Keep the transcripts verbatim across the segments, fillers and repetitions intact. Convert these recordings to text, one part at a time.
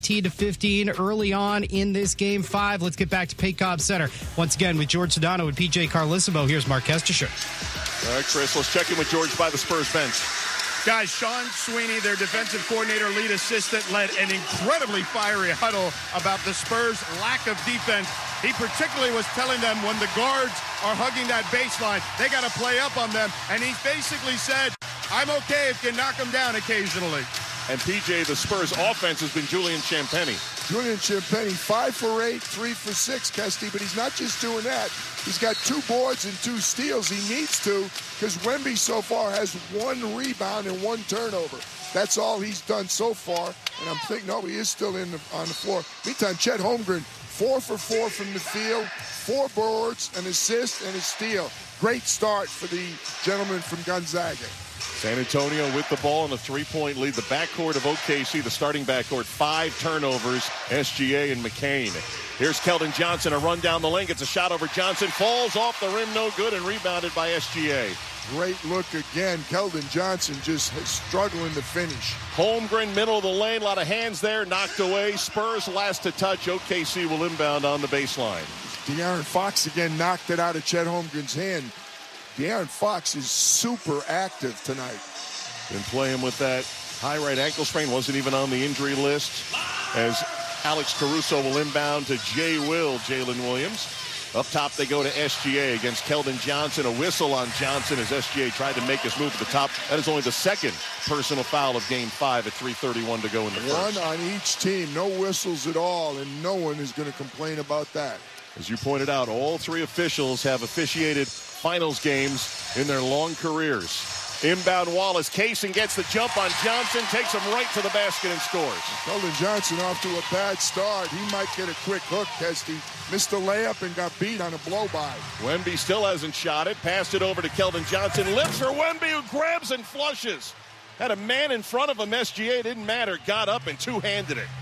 to fifteen early on in this game five. Let's get back to Paycom Center once again with George Sedano and P J Carlissimo. Here's Mark Kestisher. All right, Chris, let's check in with George by the Spurs bench. Guys, Sean Sweeney, their defensive coordinator, lead assistant, led an incredibly fiery huddle about the Spurs' lack of defense. He particularly was telling them when the guards are hugging that baseline, they got to play up on them. And he basically said, I'm okay if you knock them down occasionally. And P J, the Spurs offense has been Julian Champagnie. Julian Champagnie, five for eight, three for six, Kesty, but he's not just doing that. He's got two boards and two steals. He needs to, because Wemby so far has one rebound and one turnover. That's all he's done so far. And I'm thinking, no, he is still in the, on the floor. Meantime, Chet Holmgren, four for four from the field, four boards, an assist, and a steal. Great start for the gentleman from Gonzaga. San Antonio with the ball in a three-point lead. The backcourt of O K C, the starting backcourt, five turnovers, S G A and McCain. Here's Keldon Johnson, a run down the lane. Gets a shot over Johnson, falls off the rim, no good, and rebounded by S G A. Great look again. Keldon Johnson just struggling to finish. Holmgren, middle of the lane, a lot of hands there, knocked away. Spurs last to touch. O K C will inbound on the baseline. De'Aaron Fox again knocked it out of Chet Holmgren's hand. De'Aaron Fox is super active tonight. Been playing with that high right ankle sprain. Wasn't even on the injury list. As Alex Caruso will inbound to Jay Will, Jalen Williams. Up top, they go to S G A against Keldon Johnson. A whistle on Johnson as S G A tried to make his move to the top. That is only the second personal foul of game five at three thirty-one to go in the first. One on each team. No whistles at all, and no one is going to complain about that. As you pointed out, all three officials have officiated finals games in their long careers. Inbound Wallace. Kaysen gets the jump on Johnson, takes him right to the basket and scores. Keldon Johnson off to a bad start. He might get a quick hook, Kesty. Missed a layup and got beat on a blow-by. Wemby still hasn't shot it. Passed it over to Keldon Johnson. Lifts for Wemby, who grabs and flushes. Had a man in front of him. S G A didn't matter. Got up and two-handed it.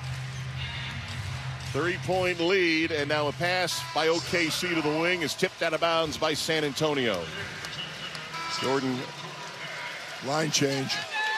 Three-point lead, and now a pass by O K C to the wing is tipped out of bounds by San Antonio. Jordan. Line change.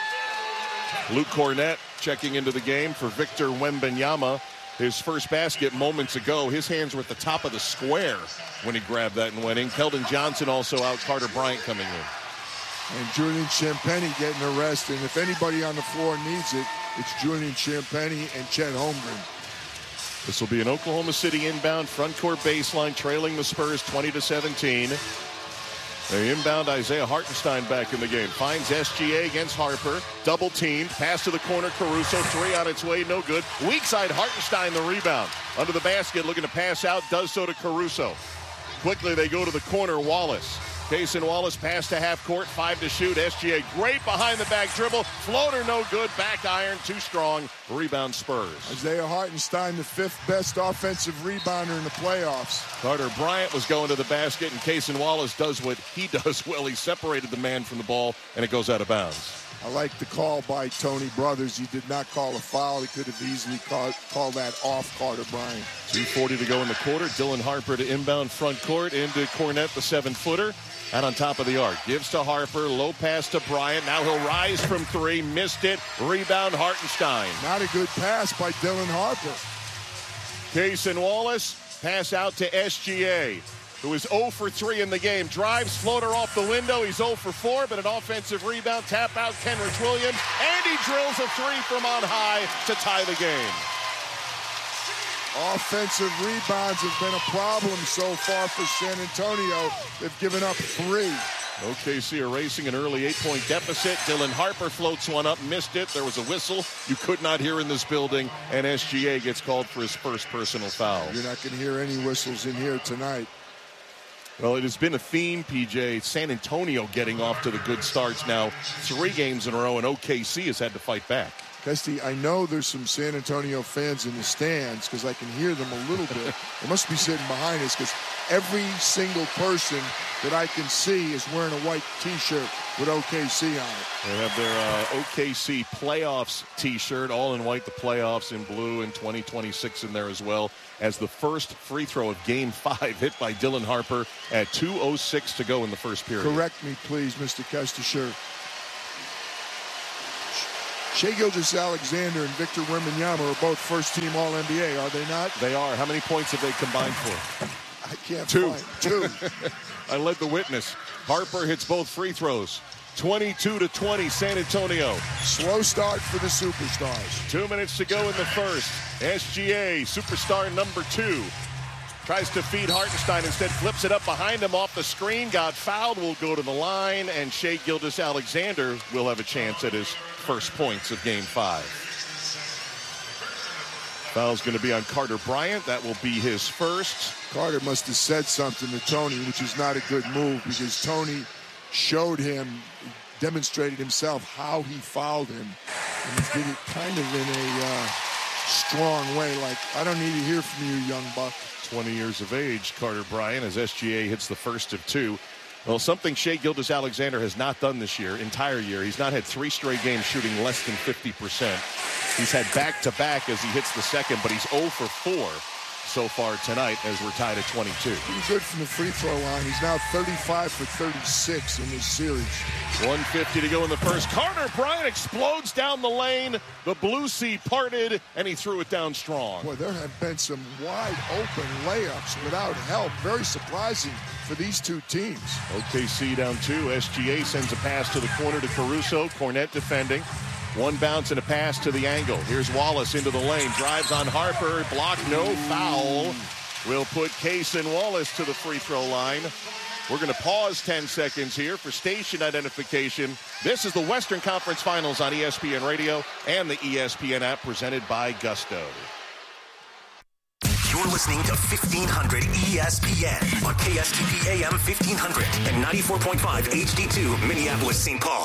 Luke Cornett checking into the game for Victor Wembanyama. His first basket moments ago. His hands were at the top of the square when he grabbed that and went in. Keldon Johnson also out. Carter Bryant coming in. And Julian Champagnie getting a rest. And if anybody on the floor needs it, it's Julian Champagnie and Chet Holmgren. This will be an Oklahoma City inbound front court baseline, trailing the Spurs twenty to seventeen. The inbound Isaiah Hartenstein back in the game. Finds S G A against Harper. Double teamed. Pass to the corner. Caruso. Three on its way. No good. Weak side Hartenstein the rebound. Under the basket looking to pass out. Does so to Caruso. Quickly they go to the corner. Wallace. Cason Wallace pass to half court. Five to shoot. S G A great behind the back dribble. Floater no good. Back iron. Too strong. Rebound Spurs. Isaiah Hartenstein, the fifth best offensive rebounder in the playoffs. Carter Bryant was going to the basket, and Cason Wallace does what he does well. He separated the man from the ball, and it goes out of bounds. I like the call by Tony Brothers. He did not call a foul. He could have easily called, called that off Carter Bryant. two forty to go in the quarter. Dylan Harper to inbound front court into Cornett, the seven-footer. Out on top of the arc. Gives to Harper. Low pass to Bryant. Now he'll rise from three. Missed it. Rebound Hartenstein. Not a good pass by Dylan Harper. Cason Wallace. Pass out to S G A, who is zero for three in the game. Drives, floater off the window. He's zero for four, but an offensive rebound. Tap out Kenrich Williams. And he drills a three from on high to tie the game. Offensive rebounds have been a problem so far for San Antonio. They've given up three. O K C erasing an early eight-point deficit. Dylan Harper floats one up, missed it. There was a whistle you could not hear in this building, and S G A gets called for his first personal foul. You're not going to hear any whistles in here tonight. Well, it has been a theme, P J. San Antonio getting off to the good starts now. Three games in a row, and O K C has had to fight back. Kesty, I know there's some San Antonio fans in the stands because I can hear them a little bit. They must be sitting behind us because every single person that I can see is wearing a white T-shirt with O K C on it. They have their uh, O K C playoffs T-shirt, all in white, the playoffs in blue, and twenty twenty-six in there as well, as the first free throw of Game five hit by Dylan Harper at two oh six to go in the first period. Correct me, please, Mister Kestisher. Shai Gilgeous-Alexander and Victor Wembanyama are both first-team All N B A, are they not? They are. How many points have they combined for? I can't Two. find two. I led the witness. Harper hits both free throws. twenty-two to twenty, San Antonio. Slow start for the Superstars. Two minutes to go in the first. S G A, superstar number two, tries to feed Hartenstein, instead flips it up behind him off the screen, got fouled, will go to the line, and Shai Gilgeous-Alexander will have a chance at his first points of game five. Foul's going to be on Carter Bryant. That will be his first. Carter must have said something to Tony, which is not a good move, because Tony showed him, demonstrated himself how he fouled him, and he did it kind of in a uh, strong way, like, I don't need to hear from you, young buck. twenty years of age, Carter Bryant, as S G A hits the first of two. Well, something Shai Gilgeous-Alexander has not done this year, entire year. He's not had three straight games shooting less than fifty percent. He's had back-to-back as he hits the second, but he's zero for four so far tonight as we're tied at twenty-two. Pretty good from the free throw line. He's now thirty-five for thirty-six in this series. one fifty to go in the first. Carter Bryant explodes down the lane. The blue sea parted, and he threw it down strong. Boy, there have been some wide-open layups without help. Very surprising for these two teams. O K C down two. S G A sends a pass to the corner to Caruso. Cornette defending. One bounce and a pass to the angle. Here's Wallace into the lane. Drives on Harper. Block, no foul. We'll put Cason Wallace to the free throw line. We're going to pause ten seconds here for station identification. This is the Western Conference Finals on E S P N Radio and the E S P N app, presented by Gusto. You're listening to fifteen hundred E S P N on K S T P A M fifteen hundred and ninety-four point five H D two, Minneapolis, Saint Paul.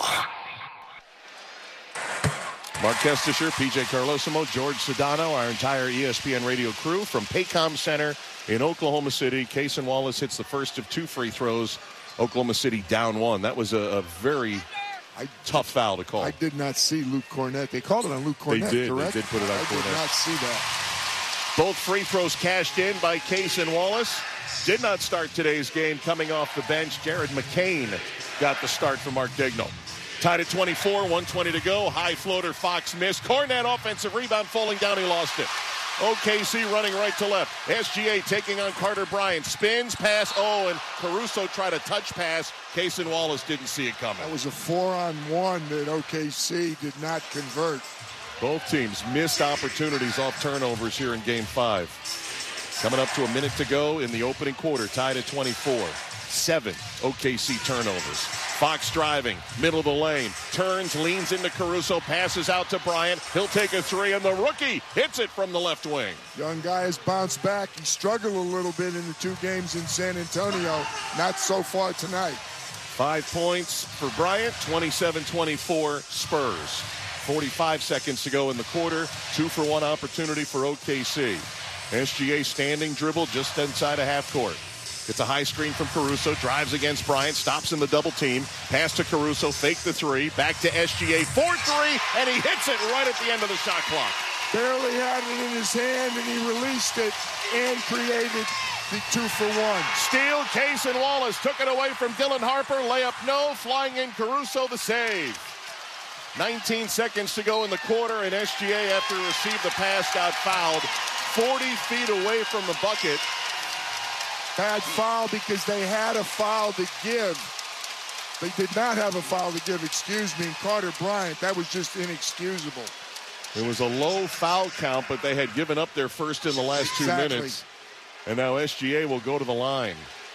Mark Kestisher, P J Carlosimo, George Sedano, our entire E S P N radio crew from Paycom Center in Oklahoma City. Cason Wallace hits the first of two free throws. Oklahoma City down one. That was a, a very I, tough foul to call. I did not see Luke Cornette. They called it on Luke Cornette, they did, correct? They did put it on I Cornette. I did not see that. Both free throws cashed in by Cason Wallace. Did not start today's game coming off the bench. Jared McCain got the start for Mark Daigneault. Tied at twenty-four, one twenty to go. High floater, Fox missed. Cornette offensive rebound, falling down, he lost it. O K C running right to left. S G A taking on Carter Bryant. Spins, pass, oh, and Caruso tried a touch pass. Cason Wallace didn't see it coming. That was a four-on-one that O K C did not convert. Both teams missed opportunities off turnovers here in game five. Coming up to a minute to go in the opening quarter, tied at twenty-four. Seven O K C turnovers. Fox driving, middle of the lane, turns, leans into Caruso, passes out to Bryant. He'll take a three, and the rookie hits it from the left wing. Young guy has bounced back. He struggled a little bit in the two games in San Antonio. Not so far tonight. Five points for Bryant, twenty-seven twenty-four Spurs. forty-five seconds to go in the quarter. Two for one opportunity for O K C. S G A standing dribble just inside a half court. It's a high screen from Caruso, drives against Bryant, stops in the double team, pass to Caruso, fake the three, back to S G A, four three, and he hits it right at the end of the shot clock. Barely had it in his hand, and he released it and created the two for one. Steal, Cason Wallace took it away from Dylan Harper, layup no, flying in Caruso, the save. nineteen seconds to go in the quarter, and S G A, after he received the pass, got fouled forty feet away from the bucket. Bad foul because they had a foul to give. They did not have a foul to give, excuse me. And Carter Bryant, that was just inexcusable. It was a low foul count, but they had given up their first in the last two exactly. minutes. And now S G A will go to the line.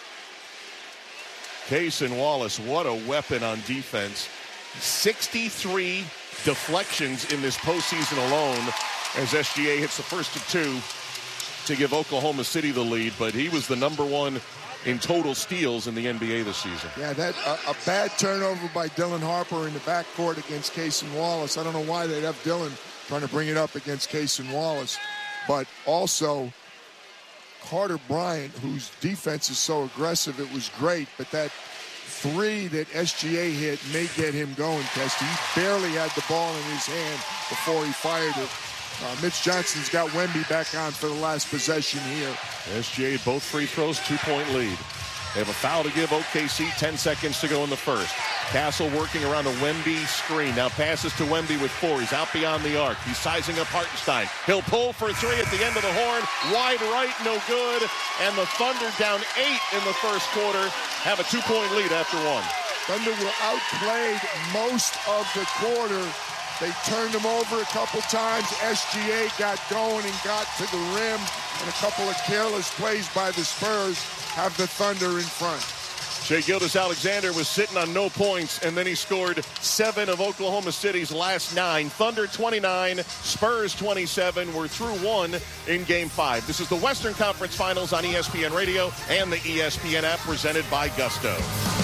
Cason Wallace, what a weapon on defense. sixty-three deflections in this postseason alone as S G A hits the first of two to give Oklahoma City the lead, but he was the number one in total steals in the N B A this season. Yeah, that uh, a bad turnover by Dylan Harper in the backcourt against Cason Wallace. I don't know why they'd have Dylan trying to bring it up against Cason Wallace, but also Carter Bryant, whose defense is so aggressive, it was great, but that three that S G A hit may get him going, Kesty. He barely had the ball in his hand before he fired it. Uh, Mitch Johnson's got Wemby back on for the last possession here. S G A both free throws, two-point lead. They have a foul to give O K C, ten seconds to go in the first. Castle working around a Wemby screen. Now passes to Wemby with four. He's out beyond the arc. He's sizing up Hartenstein. He'll pull for three at the end of the horn. Wide right, no good. And the Thunder down eight in the first quarter. Have a two-point lead after one. Thunder were outplayed most of the quarter. They turned them over a couple times. S G A got going and got to the rim. And a couple of careless plays by the Spurs have the Thunder in front. Shai Gilgeous-Alexander was sitting on no points, and then he scored seven of Oklahoma City's last nine. Thunder twenty-nine, Spurs twenty-seven. We're through one in Game five. This is the Western Conference Finals on E S P N Radio and the E S P N app, presented by Gusto.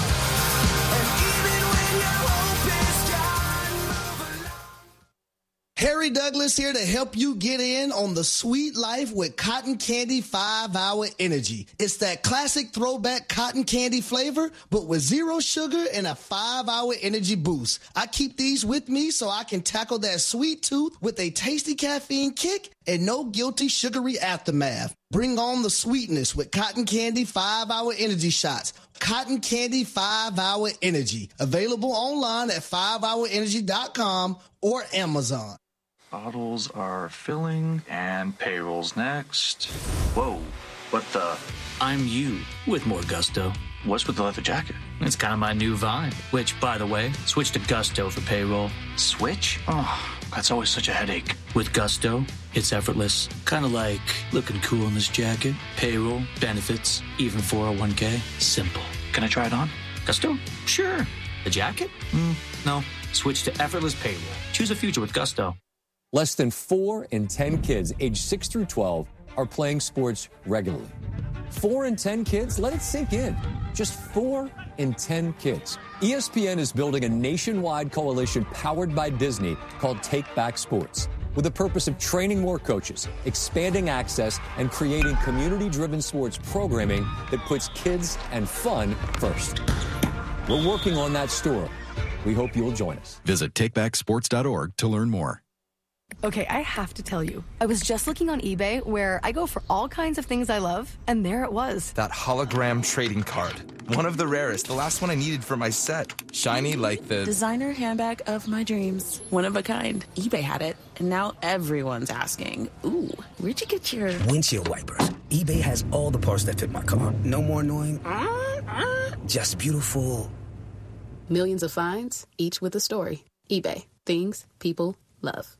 Harry Douglas here to help you get in on the sweet life with Cotton Candy five hour Energy. It's that classic throwback cotton candy flavor, but with zero sugar and a five hour energy boost. I keep these with me so I can tackle that sweet tooth with a tasty caffeine kick and no guilty sugary aftermath. Bring on the sweetness with Cotton Candy five hour Energy shots. Cotton Candy five hour Energy. Available online at five hour energy dot com or Amazon. Bottles are filling, and payroll's next. Whoa, what the? I'm you with more Gusto. What's with the leather jacket? It's kind of my new vibe. Which, by the way, switch to Gusto for payroll. Switch? Oh, that's always such a headache. With Gusto, it's effortless. Kind of like looking cool in this jacket. Payroll, benefits, even four oh one k. Simple. Can I try it on? Gusto? Sure. The jacket? Mm, no. Switch to effortless payroll. Choose a future with Gusto. Less than four in ten kids aged six through twelve are playing sports regularly. Four in ten kids? Let it sink in. Just four in ten kids. E S P N is building a nationwide coalition powered by Disney called Take Back Sports, with the purpose of training more coaches, expanding access, and creating community-driven sports programming that puts kids and fun first. We're working on that story. We hope you'll join us. Visit take back sports dot org to learn more. Okay, I have to tell you, I was just looking on eBay where I go for all kinds of things I love, and there it was. That hologram trading card. One of the rarest, the last one I needed for my set. Shiny like the... designer handbag of my dreams. One of a kind. eBay had it, and now everyone's asking, ooh, where'd you get your... windshield wipers. eBay has all the parts that fit my car. No more annoying... Uh, uh, just beautiful... Millions of finds, each with a story. eBay. Things people love.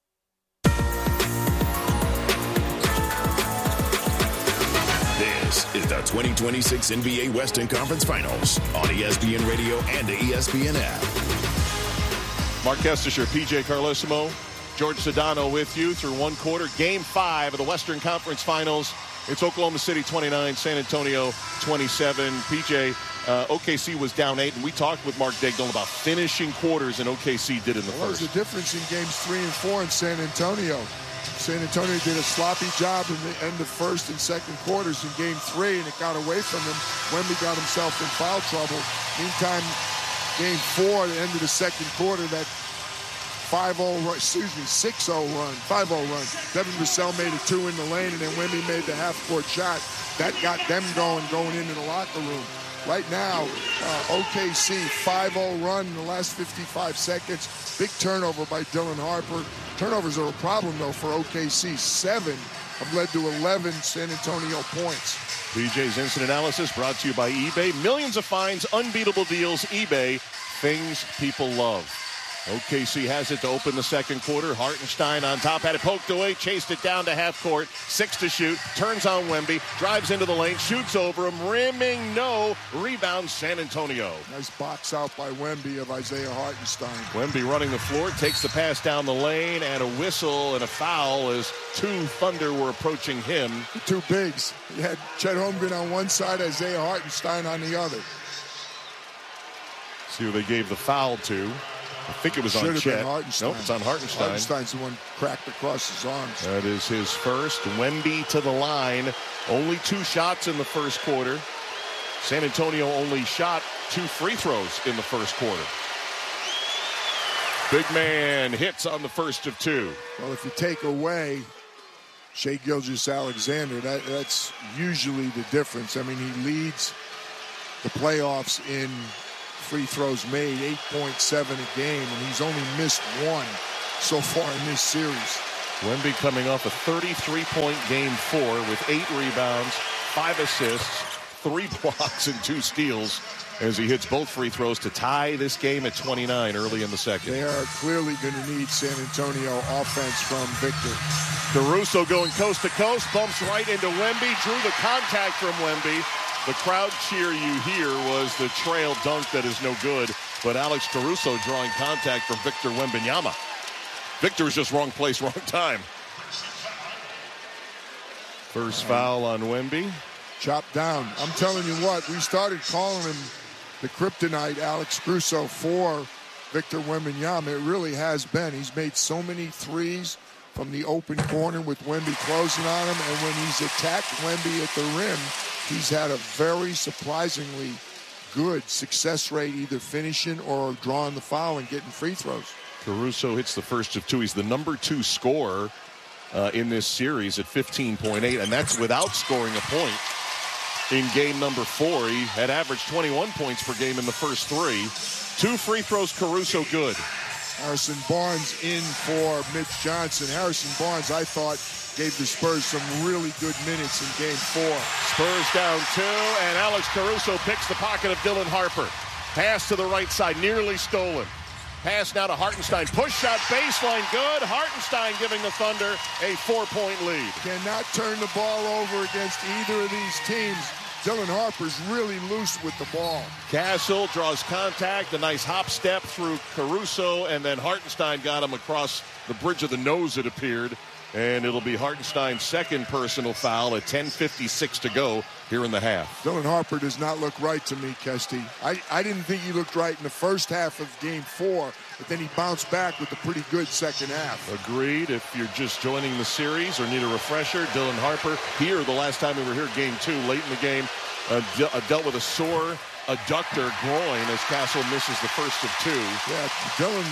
This is the twenty twenty-six N B A Western Conference Finals on E S P N Radio and the E S P N app. Mark Kestisher, P J Carlesimo, George Sedano with you through one quarter. Game five of the Western Conference Finals. It's Oklahoma City twenty-nine, San Antonio twenty-seven. P J, uh, O K C was down eight, and we talked with Mark Daigneault about finishing quarters, and O K C did in the well, first. There's a difference in games three and four in San Antonio. San Antonio did a sloppy job in the end of first and second quarters in game three, and it got away from him. Wemby got himself in foul trouble. Meantime, game four, the end of the second quarter, that five oh, excuse me, six oh run, five oh run. Devin Vassell made a two in the lane, and then Wemby made the half-court shot. That got them going, going into the locker room. Right now, uh, O K C, five oh run in the last fifty-five seconds. Big turnover by Dylan Harper. Turnovers are a problem, though, for O K C. Seven have led to eleven San Antonio points. P J's Instant Analysis brought to you by eBay. Millions of finds, unbeatable deals. eBay, things people love. O K C has it to open the second quarter. Hartenstein on top, had it poked away, chased it down to half court. Six to shoot, turns on Wemby, drives into the lane, shoots over him, rimming no. Rebound San Antonio. Nice box out by Wemby of Isaiah Hartenstein. Wemby running the floor, takes the pass down the lane, and a whistle and a foul as two Thunder were approaching him. Two bigs. He had Chet Holmgren on one side, Isaiah Hartenstein on the other. See who they gave the foul to. I think it was Should on have Chet. been Hartenstein. Nope, it's on Hartenstein. Hartenstein's the one cracked across his arms. That is his first. Wemby to the line. Only two shots in the first quarter. San Antonio only shot two free throws in the first quarter. Big man hits on the first of two. Well, if you take away Shai Gilgeous-Alexander, that, that's usually the difference. I mean, he leads the playoffs in free throws made, eight point seven a game, and he's only missed one so far in this series. Wemby coming off a thirty-three point game four with eight rebounds, five assists, three blocks, and two steals as he hits both free throws to tie this game at twenty-nine early in the second. They are clearly going to need San Antonio offense from Victor. Caruso going coast to coast, bumps right into Wemby, drew the contact from Wemby. The crowd cheer you hear was the trail dunk that is no good, but Alex Caruso drawing contact from Victor Wembanyama. Victor was just wrong place, wrong time. First foul on Wemby. Chopped down. I'm telling you what, we started calling him the kryptonite, Alex Caruso, for Victor Wembanyama. It really has been. He's made so many threes from the open corner with Wemby closing on him, and when he's attacked Wemby at the rim, he's had a very surprisingly good success rate, either finishing or drawing the foul and getting free throws. Caruso hits the first of two. He's the number two scorer uh, in this series at fifteen point eight, and that's without scoring a point. In game number four, he had averaged twenty-one points per game in the first three. Two free throws, Caruso good. Harrison Barnes in for Mitch Johnson. Harrison Barnes, I thought, gave the Spurs some really good minutes in game four. Spurs down two, and Alex Caruso picks the pocket of Dylan Harper. Pass to the right side, nearly stolen. Pass now to Hartenstein. Push shot, baseline, good. Hartenstein giving the Thunder a four-point lead. Cannot turn the ball over against either of these teams. Dylan Harper's really loose with the ball. Castle draws contact, a nice hop step through Caruso, and then Hartenstein got him across the bridge of the nose, it appeared. And it'll be Hartenstein's second personal foul at ten fifty-six to go here in the half. Dylan Harper does not look right to me, Kesty. I, I didn't think he looked right in the first half of game four, but then he bounced back with a pretty good second half. Agreed. If you're just joining the series or need a refresher, Dylan Harper here the late time we were here, game two, late in the game, uh, de- uh, dealt with a sore adductor groin as Castle misses the first of two. Yeah, Dylan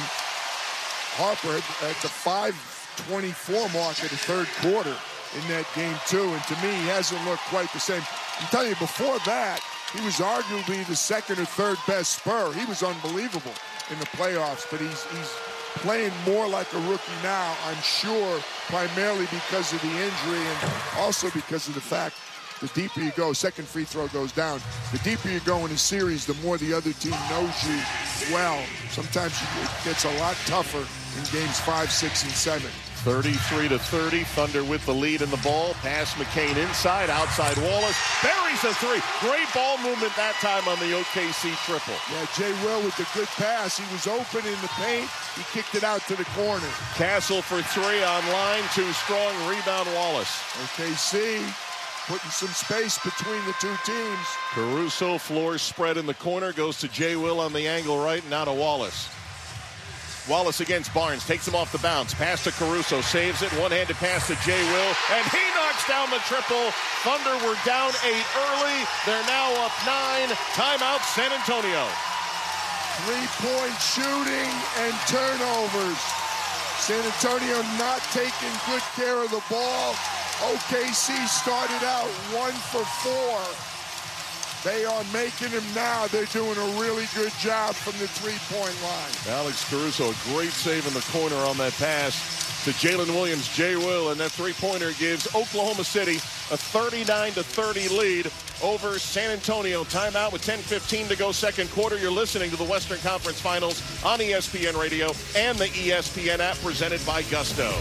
Harper at the five twenty-four mark at the third quarter in that game two, and to me he hasn't looked quite the same. I'm telling you, before that he was arguably the second or third best Spur. He was unbelievable in the playoffs, but he's he's playing more like a rookie now, I'm sure, primarily because of the injury and also because of the fact the deeper you go, second free throw goes down, the deeper you go in a series, the more the other team knows you well. Sometimes it gets a lot tougher in games five, six, and seven. thirty-three to thirty, Thunder with the lead in the ball. Pass McCain inside, outside Wallace. Buries a three. Great ball movement that time on the O K C triple. Yeah, Jay Will with the good pass. He was open in the paint. He kicked it out to the corner. Castle for three on line. Too strong. Rebound Wallace. O K C putting some space between the two teams. Caruso, floor spread in the corner. Goes to Jay Will on the angle right. Now to Wallace. Wallace against Barnes, takes him off the bounce. Pass to Caruso, saves it. One-handed pass to Jay Will, and he knocks down the triple. Thunder were down eight early. They're now up nine. Timeout, San Antonio. Three-point shooting and turnovers. San Antonio not taking good care of the ball. O K C started out one for four. They are making him now. They're doing a really good job from the three-point line. Alex Caruso, a great save in the corner on that pass to Jalen Williams. Jay Will, and that three-pointer gives Oklahoma City a thirty-nine to thirty lead over San Antonio. Timeout with ten fifteen to go second quarter. You're listening to the Western Conference Finals on E S P N Radio and the E S P N app presented by Gusto.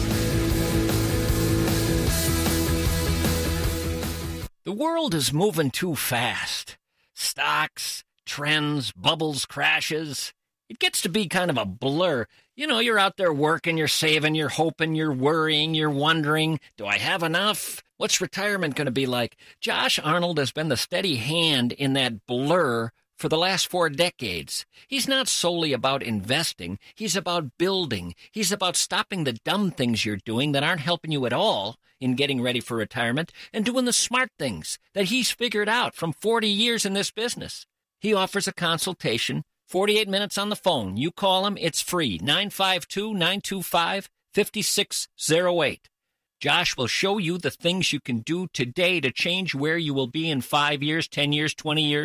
The world is moving too fast. Stocks, trends, bubbles, crashes. It gets to be kind of a blur. You know, you're out there working, you're saving, you're hoping, you're worrying, you're wondering, do I have enough? What's retirement going to be like? Josh Arnold has been the steady hand in that blur for the last four decades. He's not solely about investing. He's about building. He's about stopping the dumb things you're doing that aren't helping you at all in getting ready for retirement and doing the smart things that he's figured out from forty years in this business. He offers a consultation, forty-eight minutes on the phone. You call him, it's free, nine five two, nine two five, five six zero eight. Josh will show you the things you can do today to change where you will be in five years, ten years, twenty years.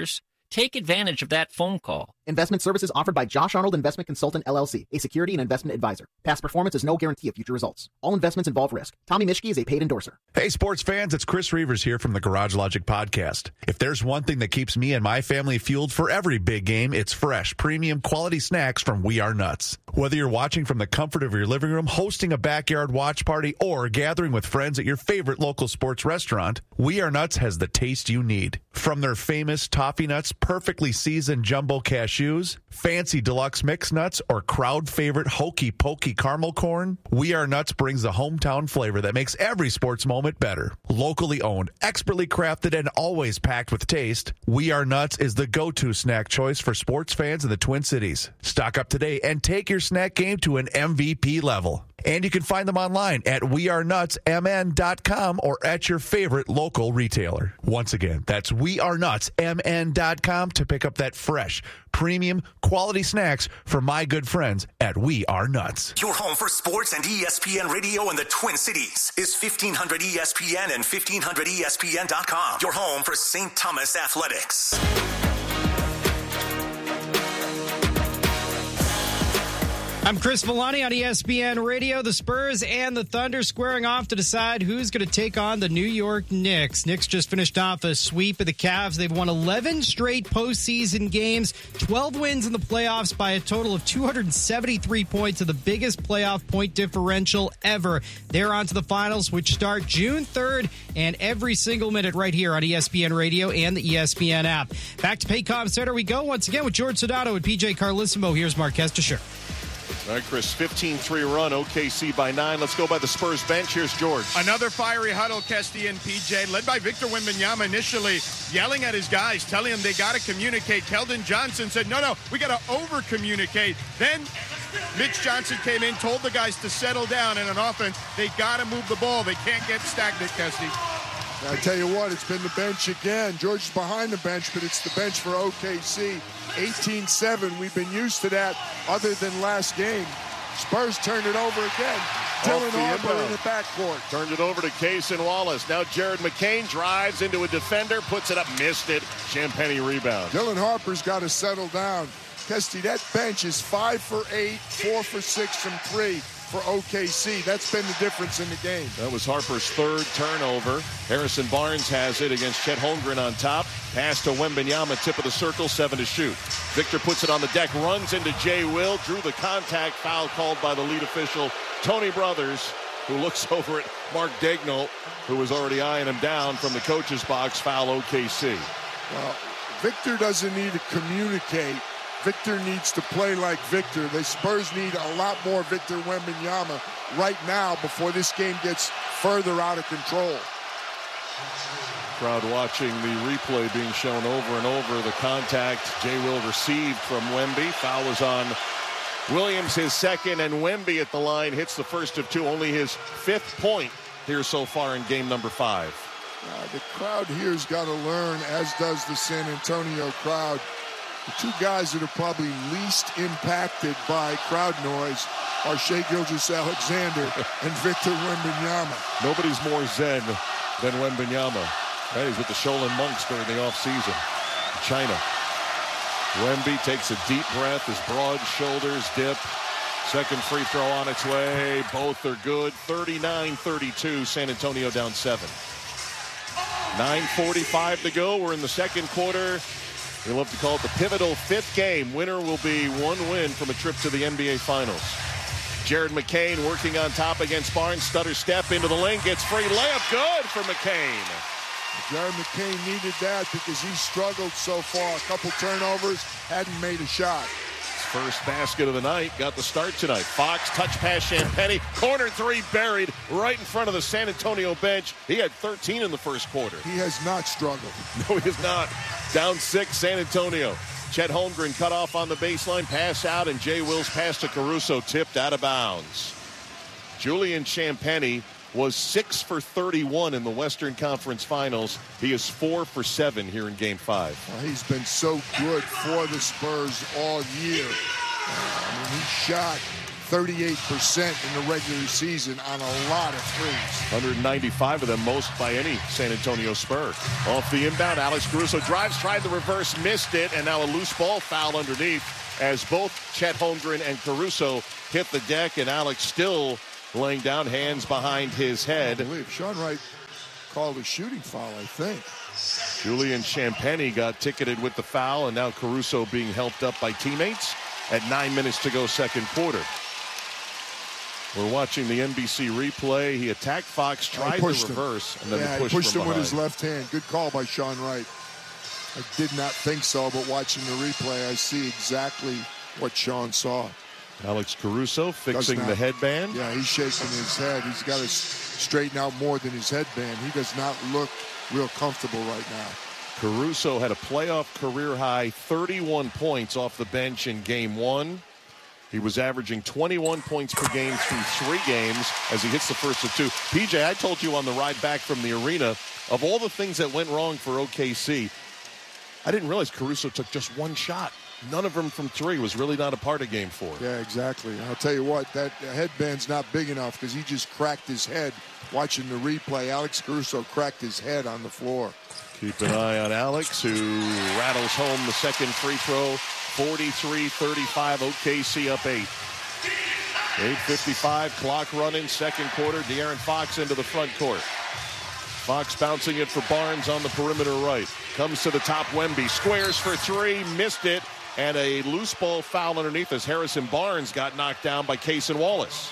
Take advantage of that phone call. Investment services offered by Josh Arnold Investment Consultant, L L C, a security and investment advisor. Past performance is no guarantee of future results. All investments involve risk. Tommy Mischke is a paid endorser. Hey, sports fans, it's Chris Reavers here from the Garage Logic Podcast. If there's one thing that keeps me and my family fueled for every big game, it's fresh, premium, quality snacks from We Are Nuts. Whether you're watching from the comfort of your living room, hosting a backyard watch party, or gathering with friends at your favorite local sports restaurant, We Are Nuts has the taste you need. From their famous toffee nuts, perfectly seasoned jumbo cashews, fancy deluxe mix nuts, or crowd favorite hokey pokey caramel corn, We Are Nuts brings the hometown flavor that makes every sports moment better. Locally owned, expertly crafted, and always packed with taste, We Are Nuts is the go-to snack choice for sports fans in the Twin Cities. Stock up today and take your snack game to an M V P level. And you can find them online at we are nuts m n dot com or at your favorite local retailer. Once again, that's we are nuts m n dot com to pick up that fresh, premium, quality snacks from my good friends at We Are Nuts. Your home for sports and E S P N radio in the Twin Cities is fifteen hundred E S P N and fifteen hundred E S P N dot com. Your home for Saint Thomas Athletics. I'm Chris Villani on E S P N Radio. The Spurs and the Thunder squaring off to decide who's going to take on the New York Knicks. Knicks just finished off a sweep of the Cavs. They've won eleven straight postseason games, twelve wins in the playoffs by a total of two hundred seventy-three points, to the biggest playoff point differential ever. They're on to the finals, which start June third, and every single minute right here on E S P N Radio and the E S P N app. Back to Paycom Center we go once again with George Sedano and P J Carlissimo. Here's Marquez Teixeira. All right, Chris, fifteen three run, O K C by nine. Let's go by the Spurs bench. Here's George. Another fiery huddle, Kesty and P J, led by Victor Wembanyama initially, yelling at his guys, telling them they got to communicate. Keldon Johnson said, no, no, we got to over-communicate. Then Mitch Johnson came in, told the guys to settle down, and on offense, they got to move the ball. They can't get stagnant, Kesty. I tell you what, it's been the bench again. George is behind the bench, but it's the bench for O K C. eighteen seven. We've been used to that other than last game. Spurs turned it over again. Dylan Harper in the backcourt. Turned it over to Cason Wallace. Now Jared McCain drives into a defender, puts it up, missed it. Champagnie rebound. Dylan Harper's got to settle down. Kesty, that bench is five for eight, four for six from three for O K C. That's been the difference in the game. That was Harper's third turnover. Harrison Barnes has it against Chet Holmgren on top. Pass to Wembanyama, tip of the circle, seven to shoot. Victor puts it on the deck, runs into Jay Will, drew the contact, foul called by the lead official, Tony Brothers, who looks over at Mark Daigneault, who was already eyeing him down from the coach's box, foul O K C. Well, Victor doesn't need to communicate. Victor needs to play like Victor. The Spurs need a lot more Victor Wembanyama right now before this game gets further out of control. Crowd watching the replay being shown over and over. The contact Jay Will received from Wemby. Foul was on Williams, his second, and Wemby at the line hits the first of two. Only his fifth point here so far in game number five. Uh, the crowd here's got to learn, as does the San Antonio crowd. The two guys that are probably least impacted by crowd noise are Shai Gilgeous-Alexander and Victor Wembanyama. Nobody's more zen than Wembanyama. Right, he's with the Shaolin Monks during the offseason. China. Wemby takes a deep breath, his broad shoulders dip. Second free throw on its way. Both are good. thirty-nine thirty-two, San Antonio down seven. nine forty-five to go. We're in the second quarter. We love to call it the pivotal fifth game. Winner will be one win from a trip to the N B A Finals. Jared McCain working on top against Barnes. Stutter step into the lane. Gets free layup. Good for McCain. Jared McCain needed that because he struggled so far. A couple turnovers. Hadn't made a shot. First basket of the night. Got the start tonight. Fox, touch pass, Champagnie. Corner three buried right in front of the San Antonio bench. He had thirteen in the first quarter. He has not struggled. No, he has not. Down six, San Antonio. Chet Holmgren cut off on the baseline. Pass out, and Jay Will's pass to Caruso tipped out of bounds. Julian Champagnie was six for thirty-one in the Western Conference Finals. He is four for seven here in Game five. Well, he's been so good for the Spurs all year. Uh, I mean, he shot thirty-eight percent in the regular season on a lot of threes. one hundred ninety-five of them, most by any San Antonio Spur. Off the inbound, Alex Caruso drives, tried the reverse, missed it, and now a loose ball foul underneath as both Chet Holmgren and Caruso hit the deck, and Alex still laying down, hands behind his head. I believe Sean Wright called a shooting foul, I think. Julian Champagny got ticketed with the foul, and now Caruso being helped up by teammates at nine minutes to go second quarter. We're watching the N B C replay. He attacked Fox, tried the reverse, him. and then yeah, he pushed, he pushed him, him with behind. his left hand. Good call by Sean Wright. I did not think so, but watching the replay, I see exactly what Sean saw. Alex Caruso fixing the headband. Yeah, he's shaking his head. He's got to straighten out more than his headband. He does not look real comfortable right now. Caruso had a playoff career-high thirty-one points off the bench in game one. He was averaging twenty-one points per game through three games as he hits the first of two. P J, I told you on the ride back from the arena, of all the things that went wrong for O K C, I didn't realize Caruso took just one shot. None of them from three. Was really not a part of game four. Yeah, exactly. I'll tell you what, that headband's not big enough because he just cracked his head watching the replay. Alex Caruso cracked his head on the floor. Keep an eye on Alex, who rattles home the second free throw. forty-three thirty-five, O K C up eight. eight fifty-five, clock running, second quarter. De'Aaron Fox into the front court. Fox bouncing it for Barnes on the perimeter right. Comes to the top, Wemby. Squares for three, missed it. And a loose ball foul underneath as Harrison Barnes got knocked down by Cason Wallace.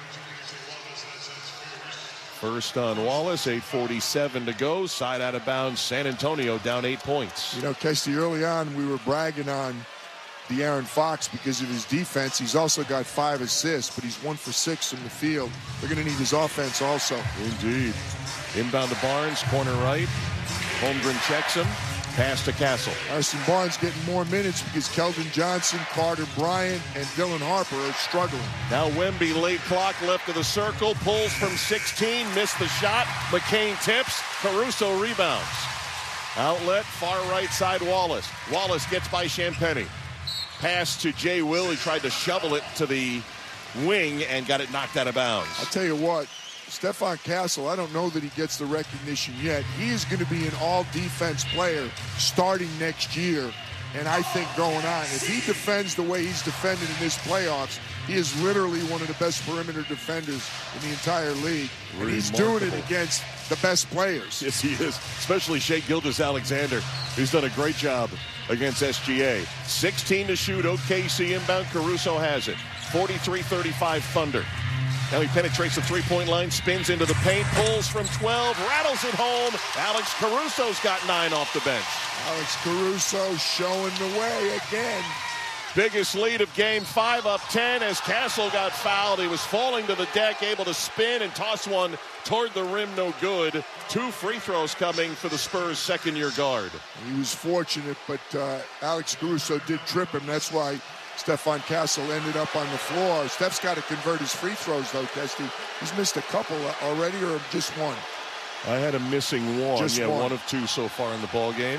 First on Wallace, eight forty-seven to go. Side out of bounds, San Antonio down eight points. You know, Kesty, early on we were bragging on De'Aaron Fox because of his defense. He's also got five assists, but he's one for six from the field. They're going to need his offense also. Indeed. Inbound to Barnes, corner right. Holmgren checks him. Pass to Castle. Harrison Barnes getting more minutes because Keldon Johnson, Carter Bryant, and Dylan Harper are struggling. Now Wemby, late clock, left of the circle, pulls from sixteen, missed the shot. McCain tips, Caruso rebounds. Outlet, far right side, Wallace. Wallace gets by Champagny. Pass to Jay Will. He tried to shovel it to the wing and got it knocked out of bounds. I'll tell you what, Stephon Castle, I don't know that he gets the recognition yet. He is going to be an all-defense player starting next year, and I think going on. If he defends the way he's defended in this playoffs, he is literally one of the best perimeter defenders in the entire league. And he's doing it against the best players. Yes, he is, especially Shai Gilgeous-Alexander, who's done a great job against S G A. sixteen to shoot, O K C inbound, Caruso has it. forty-three thirty-five Thunder. Now he penetrates the three-point line, spins into the paint, pulls from twelve, rattles it home. Alex Caruso's got nine off the bench. Alex Caruso showing the way again. Biggest lead of game five, up ten as Castle got fouled. He was falling to the deck, able to spin and toss one toward the rim, no good. Two free throws coming for the Spurs' second-year guard. He was fortunate, but uh, Alex Caruso did trip him. That's why Stephon Castle ended up on the floor. Steph's got to convert his free throws, though, Kesty. He's missed a couple already, or just one? I had him missing one. Just yeah, one. one of two so far in the ball game.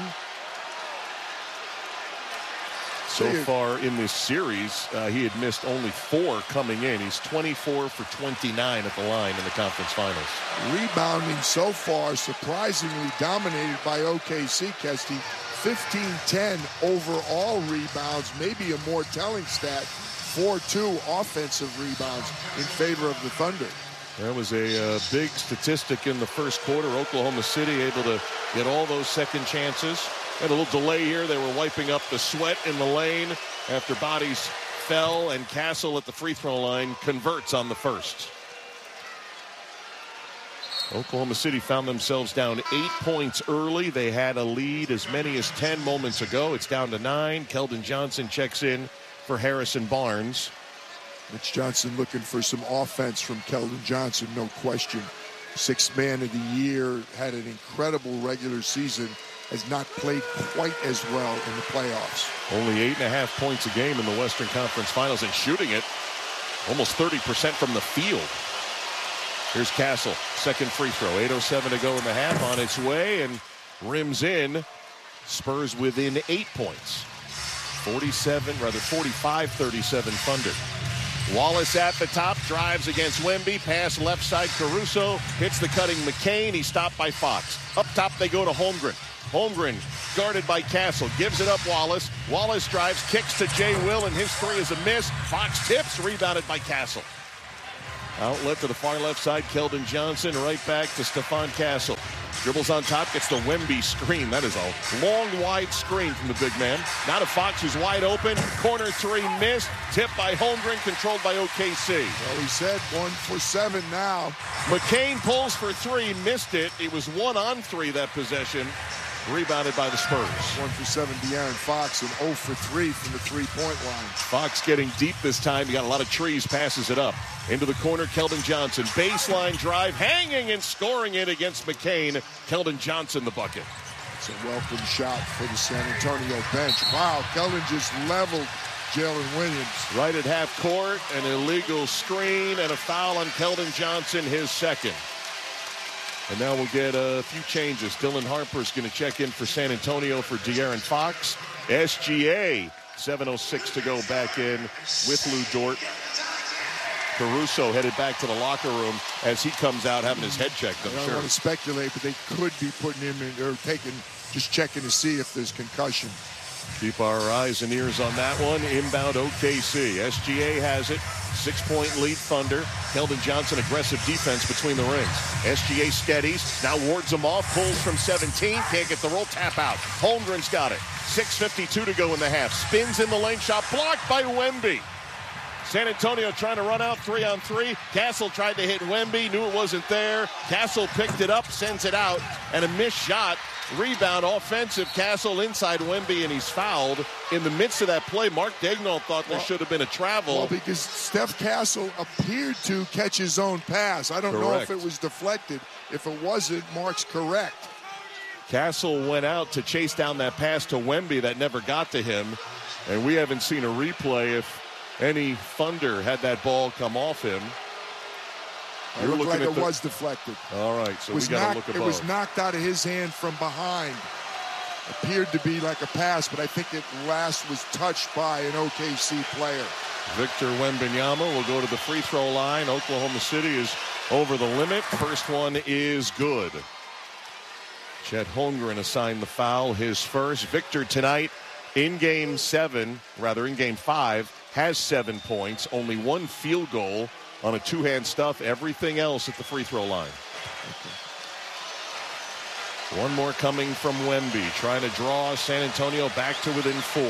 So See, far in this series, uh, he had missed only four coming in. He's twenty-four for twenty-nine at the line in the conference finals. Rebounding so far, surprisingly dominated by O K C, Kesty. fifteen ten overall rebounds, maybe a more telling stat. four two offensive rebounds in favor of the Thunder. That was a uh, big statistic in the first quarter. Oklahoma City able to get all those second chances. Had a little delay here. They were wiping up the sweat in the lane after bodies fell, and Castle at the free throw line converts on the first. Oklahoma City found themselves down eight points early. They had a lead as many as ten moments ago. It's down to nine. Keldon Johnson checks in for Harrison Barnes. Mitch Johnson looking for some offense from Keldon Johnson, no question. Sixth man of the year, had an incredible regular season, has not played quite as well in the playoffs. Only eight and a half points a game in the Western Conference Finals, and shooting it almost thirty percent from the field. Here's Castle, second free throw. eight oh seven to go in the half, on its way, and rims in. Spurs within eight points. forty-seven, rather forty-five thirty-seven Thunder. Wallace at the top, drives against Wemby, pass left side Caruso, hits the cutting McCain, he's stopped by Fox. Up top they go to Holmgren. Holmgren guarded by Castle, gives it up Wallace. Wallace drives, kicks to Jay Will, and his three is a miss. Fox tips, rebounded by Castle. Outlet to the far left side, Keldon Johnson, right back to Stephon Castle. Dribbles on top, gets the Wemby screen. That is a long, wide screen from the big man. Now to Fox, who's wide open. Corner three missed. Tipped by Holmgren, controlled by O K C. Well, he said one for seven now. McCain pulls for three, missed it. It was one on three that possession. Rebounded by the Spurs. One for seven, De'Aaron Fox, and zero for three from the three-point line. Fox getting deep this time. He got a lot of trees, passes it up. Into the corner, Keldon Johnson. Baseline drive, hanging and scoring it against McCain. Keldon Johnson, the bucket. It's a welcome shot for the San Antonio bench. Wow, Keldon just leveled Jalen Williams. Right at half court, an illegal screen and a foul on Keldon Johnson, his second. And now we'll get a few changes. Dylan Harper's going to check in for San Antonio for De'Aaron Fox. S G A, seven oh six to go back in with Lou Dort. Caruso headed back to the locker room as he comes out having his head checked, I'm I don't sure. want to speculate, but they could be putting him in, or taking, just checking to see if there's concussion. Keep our eyes and ears on that one. Inbound O K C. S G A has it. Six-point lead Thunder. Keldon Johnson, aggressive defense between the rings. S G A steadies. Now wards him off. Pulls from seventeen. Can't get the roll. Tap out. Holmgren's got it. six fifty-two to go in the half. Spins in the lane. Shot blocked by Wemby. San Antonio trying to run out three on three. Castle tried to hit Wemby. Knew it wasn't there. Castle picked it up. Sends it out. And a missed shot. Rebound, offensive. Castle inside Wemby, and he's fouled. In the midst of that play, Mark Daigneault thought there well, should have been a travel. Well, because Steph Castle appeared to catch his own pass. I don't correct. know if it was deflected. If it wasn't, Mark's correct. Castle went out to chase down that pass to Wemby that never got to him. And we haven't seen a replay if any Thunder had that ball come off him. It looked like it the... was deflected. All right, so we got to look above. It was knocked out of his hand from behind. Appeared to be like a pass, but I think it last was touched by an O K C player. Victor Wembanyama will go to the free throw line. Oklahoma City is over the limit. First one is good. Chet Holmgren assigned the foul, his first. Victor tonight in game seven, rather in game five, has seven points, only one field goal on a two-hand stuff, everything else at the free throw line. Okay. One more coming from Wemby, trying to draw San Antonio back to within four.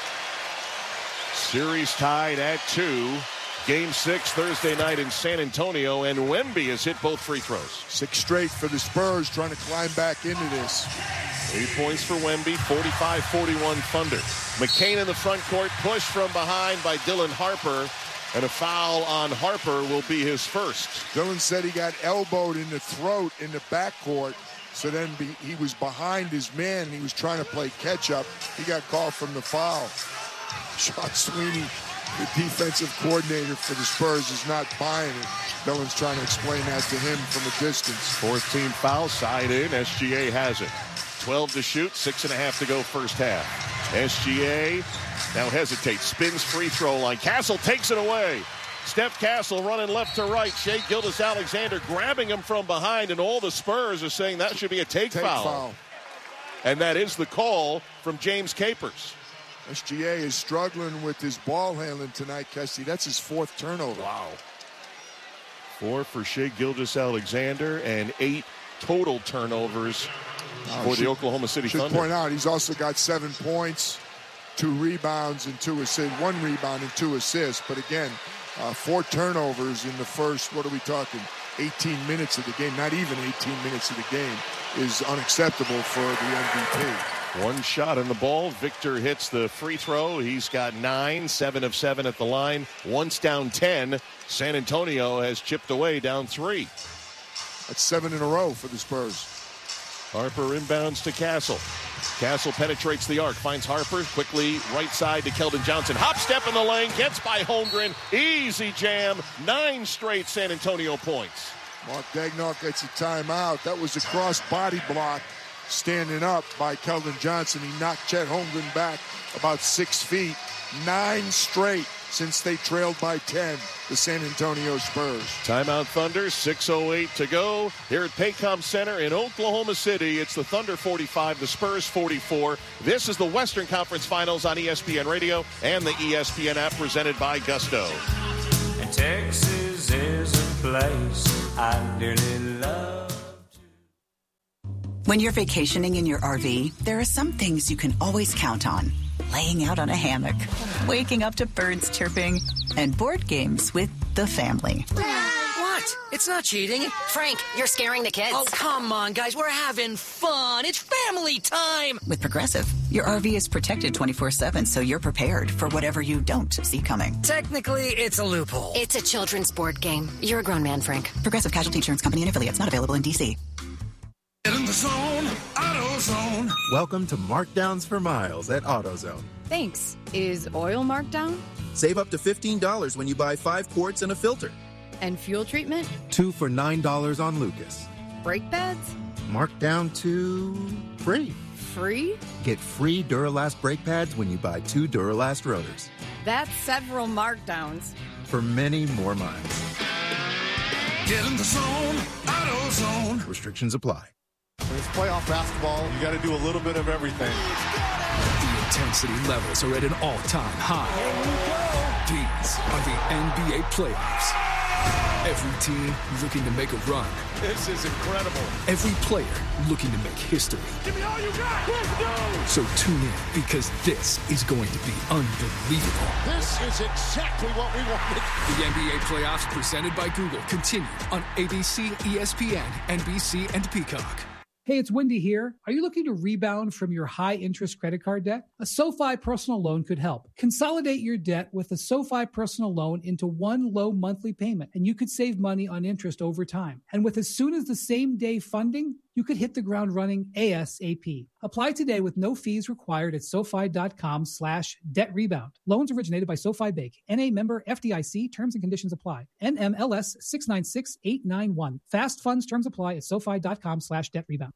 Series tied at two. Game six Thursday night in San Antonio, and Wemby has hit both free throws. Six straight for the Spurs, trying to climb back into this. Eight points for Wemby, forty-five forty-one Thunder. McCain in the front court, pushed from behind by Dylan Harper. And a foul on Harper will be his first. Dylan said he got elbowed in the throat in the backcourt. So then be, he was behind his man. And he was trying to play catch-up. He got called from the foul. Sean Sweeney, the defensive coordinator for the Spurs, is not buying it. Dylan's trying to explain that to him from a distance. Fourth team foul, side in. S G A has it. twelve to shoot, six and a half to go first half. S G A now hesitates, spins free throw line. Castle takes it away. Steph Castle running left to right. Shai Gilgeous-Alexander grabbing him from behind, and all the Spurs are saying that should be a take, take foul. foul. And that is the call from James Capers. S G A is struggling with his ball handling tonight, Kesty. That's his fourth turnover. Wow. Four for Shai Gilgeous-Alexander and eight total turnovers oh, for should, the Oklahoma City should Thunder. Point out, he's also got seven points, two rebounds, and two assists. One rebound and two assists. But again, uh, four turnovers in the first, what are we talking, eighteen minutes of the game, not even eighteen minutes of the game, is unacceptable for the M V P. One shot in the ball. Victor hits the free throw. He's got nine, seven of seven at the line. Once down ten. San Antonio has chipped away down three. That's seven in a row for the Spurs. Harper inbounds to Castle. Castle penetrates the arc, finds Harper, quickly right side to Keldon Johnson. Hop step in the lane, gets by Holmgren. Easy jam, nine straight San Antonio points. Mark Daigneault gets a timeout. That was a cross-body block standing up by Keldon Johnson. He knocked Chet Holmgren back about six feet. Nine straight since they trailed by ten, the San Antonio Spurs. Timeout Thunder, six oh eight to go here at Paycom Center in Oklahoma City. It's the Thunder forty-five, the Spurs forty-four. This is the Western Conference Finals on E S P N Radio and the E S P N app presented by Gusto. And Texas is a place I dearly love. When you're vacationing in your R V, there are some things you can always count on. Laying out on a hammock, waking up to birds chirping, and board games with the family. What? It's not cheating. Frank, you're scaring the kids. Oh, come on, guys. We're having fun. It's family time. With Progressive, your R V is protected twenty-four seven, so you're prepared for whatever you don't see coming. Technically, it's a loophole. It's a children's board game. You're a grown man, Frank. Progressive Casualty Insurance Company and affiliates, not available in D C. In the zone, AutoZone. Welcome to Markdowns for Miles at AutoZone. Thanks. Is oil marked down? Save up to fifteen dollars when you buy five quarts and a filter. And fuel treatment? Two for nine dollars on Lucas. Brake pads? Marked down to free. Free? Get free Duralast brake pads when you buy two Duralast rotors. That's several markdowns. For many more miles. Get in the zone, AutoZone. Restrictions apply. It's playoff basketball. You got to do a little bit of everything. The intensity levels are at an all-time high. These are the N B A playoffs. Every team looking to make a run. This is incredible. Every player looking to make history. Give me all you got. Let's go. So tune in, because this is going to be unbelievable. This is exactly what we wanted. The N B A playoffs presented by Google continue on A B C, E S P N, N B C, and Peacock. Hey, it's Wendy here. Are you looking to rebound from your high-interest credit card debt? A SoFi personal loan could help. Consolidate your debt with a SoFi personal loan into one low monthly payment, and you could save money on interest over time. And with as soon as the same day funding, you could hit the ground running ASAP. Apply today with no fees required at SoFi.com slash debt rebound. Loans originated by SoFi Bank. N A member F D I C. Terms and conditions apply. N M L S six nine six eight nine one. Fast funds terms apply at SoFi.com slash debt rebound.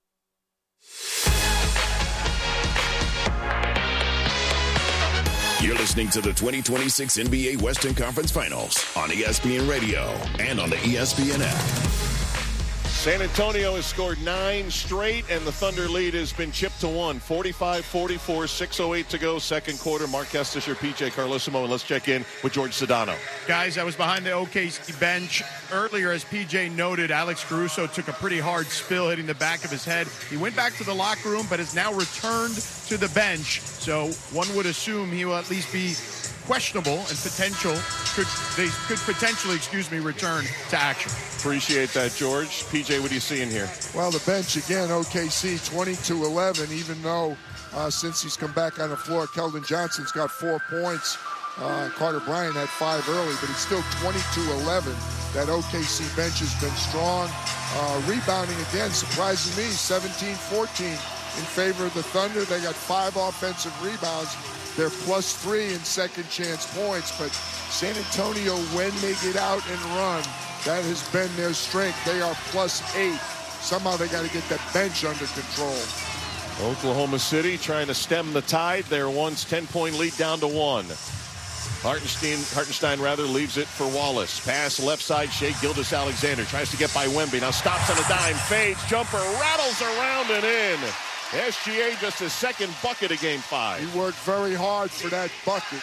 You're listening to the twenty twenty-six N B A Western Conference Finals on E S P N Radio and on the E S P N app. San Antonio has scored nine straight, and the Thunder lead has been chipped to one. forty-five forty-four, six oh eight to go, second quarter. Mark Kestisher, P J Carlesimo, and let's check in with George Sedano. Guys, I was behind the O K C bench earlier. As P J noted, Alex Caruso took a pretty hard spill hitting the back of his head. He went back to the locker room, but has now returned to the bench. So one would assume he will at least be questionable and potential could they could potentially, excuse me, return to action. Appreciate that, George. P J, what are you seeing here? Well, the bench again, O K C twenty-two eleven, even though uh, since he's come back on the floor, Keldon Johnson's got four points. Uh, Carter Bryant had five early, but it's still twenty-two eleven. That O K C bench has been strong. Uh, rebounding again, surprising me, seventeen fourteen in favor of the Thunder. They got five offensive rebounds. They're plus three in second chance points, but San Antonio, when they get out and run, that has been their strength. They are plus eight. Somehow they got to get that bench under control. Oklahoma City trying to stem the tide. Their once ten-point lead down to one. Hartenstein, Hartenstein rather leaves it for Wallace. Pass left side, Shea Gilgeous-Alexander tries to get by Wemby. Now stops on a dime, fades, jumper, rattles around and in. S G A just his second bucket of game five. He worked very hard for that bucket.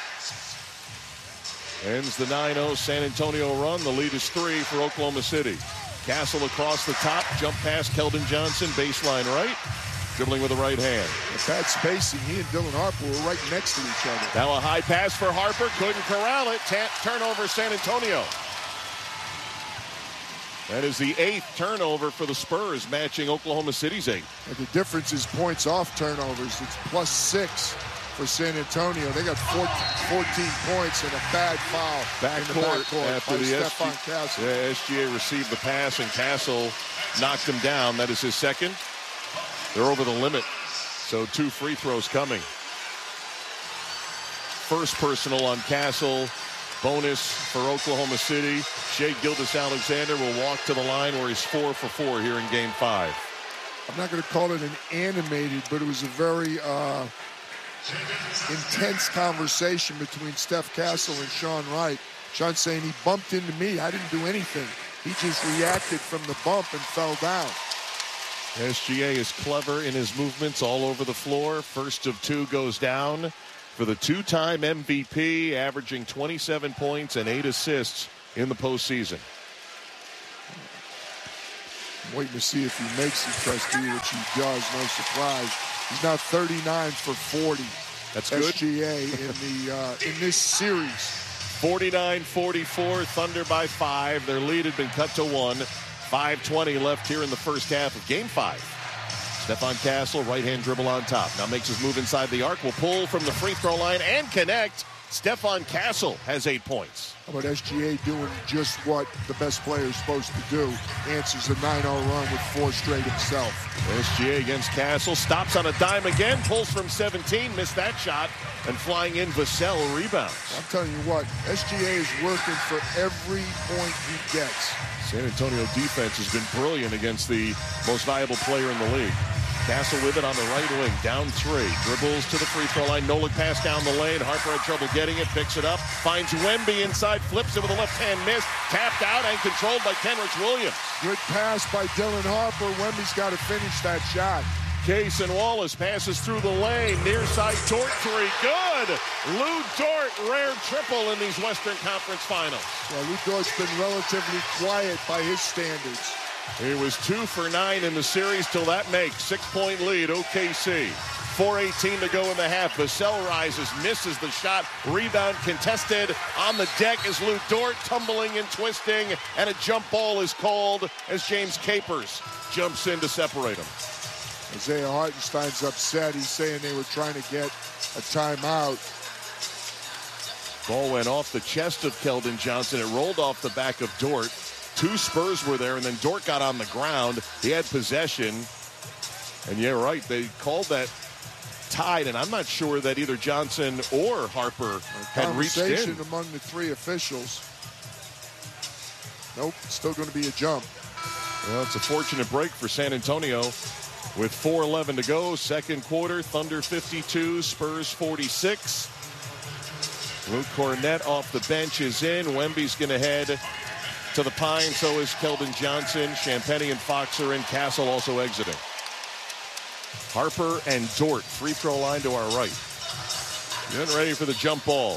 Ends the nine oh San Antonio run. The lead is three for Oklahoma City. Castle across the top, jump past Keldon Johnson, baseline right. Dribbling with the right hand. With that spacing, he and Dylan Harper were right next to each other. Now a high pass for Harper, couldn't corral it. Ta- turnover San Antonio. That is the eighth turnover for the Spurs, matching Oklahoma City's eight. And the difference is points off turnovers. It's plus six for San Antonio. They got fourteen points and a bad foul back in the court back court after the S G A, Castle. Yeah, S G A received the pass, and Castle knocked him down. That is his second. They're over the limit, so two free throws coming. First personal on Castle. Bonus for Oklahoma City. Shea Gilgeous-Alexander will walk to the line where he's four for four here in game five. I'm not going to call it an animated, but it was a very uh, intense conversation between Steph Castle and Sean Wright. Sean saying he bumped into me. I didn't do anything. He just reacted from the bump and fell down. S G A is clever in his movements all over the floor. First of two goes down for the two-time M V P, averaging twenty-seven points and eight assists in the postseason. I'm waiting to see if he makes it, Trustee, which he does. No surprise. He's now thirty-nine for forty. That's good. S G A in the uh, in this series. forty-nine forty-four, Thunder by five. Their lead had been cut to one. five twenty left here in the first half of game five. Stephon Castle, right-hand dribble on top. Now makes his move inside the arc. Will pull from the free throw line and connect. Stephon Castle has eight points. How about S G A doing just what the best player is supposed to do? Answers the nine oh run with four straight himself. S G A against Castle. Stops on a dime again. Pulls from seventeen. Missed that shot. And flying in, Vassell rebounds. I'm telling you what, S G A is working for every point he gets. San Antonio defense has been brilliant against the most valuable player in the league. Castle with it on the right wing, down three. Dribbles to the free throw line. Nolik pass down the lane. Harper had trouble getting it, picks it up. Finds Wemby inside, flips it with a left-hand miss. Tapped out and controlled by Kenrich Williams. Good pass by Dylan Harper. Wemby's got to finish that shot. Case and Wallace passes through the lane. Near side, Dort three. Good! Lou Dort, rare triple in these Western Conference Finals. Well, Lou Dort's been relatively quiet by his standards. He was two for nine in the series till that makes. Six-point lead, O K C. four eighteen to go in the half. Vassell rises, misses the shot. Rebound contested. On the deck is Lou Dort, tumbling and twisting. And a jump ball is called as James Capers jumps in to separate him. Isaiah Hartenstein's upset. He's saying they were trying to get a timeout. Ball went off the chest of Keldon Johnson. It rolled off the back of Dort. Two Spurs were there, and then Dort got on the ground. He had possession. And yeah, right, they called that tied, and I'm not sure that either Johnson or Harper had reached in. Conversation among the three officials. Nope, still going to be a jump. Well, it's a fortunate break for San Antonio. With four eleven to go, second quarter, Thunder fifty-two, Spurs forty-six. Luke Cornett off the bench is in. Wemby's going to head to the Pine, so is Keldon Johnson. Champagnie and Fox are in. Castle also exiting. Harper and Dort, free throw line to our right. Getting ready for the jump ball.